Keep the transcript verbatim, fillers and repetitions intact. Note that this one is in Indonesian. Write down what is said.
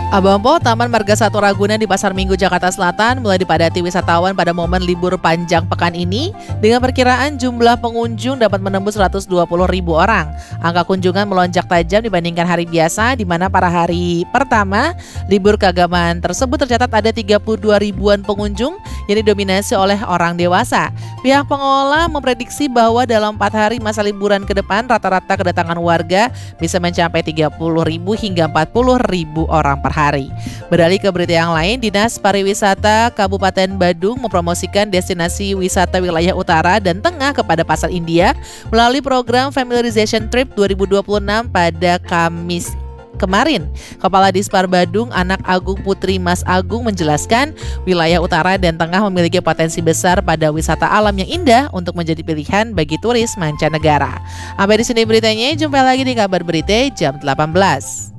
Abang Po, Taman Marga Satwa Ragunan di Pasar Minggu, Jakarta Selatan mulai dipadati wisatawan pada momen libur panjang pekan ini dengan perkiraan jumlah pengunjung dapat menembus seratus dua puluh ribu orang. Angka kunjungan melonjak tajam dibandingkan hari biasa, di mana pada hari pertama libur keagamaan tersebut tercatat ada tiga puluh dua ribuan pengunjung yang didominasi oleh orang dewasa. Pihak pengelola memprediksi bahwa dalam empat hari masa liburan ke depan rata-rata kedatangan warga bisa mencapai tiga puluh ribu hingga empat puluh ribu orang per hari. Beralih ke berita yang lain, Dinas Pariwisata Kabupaten Badung mempromosikan destinasi wisata wilayah utara dan tengah kepada pasar India melalui program Familiarization Trip dua ribu dua puluh enam pada Kamis kemarin. Kepala Dispar Badung, Anak Agung Putri Mas Agung menjelaskan wilayah utara dan tengah memiliki potensi besar pada wisata alam yang indah untuk menjadi pilihan bagi turis mancanegara. Sampai di sini beritanya, jumpa lagi di kabar berita jam delapan belas.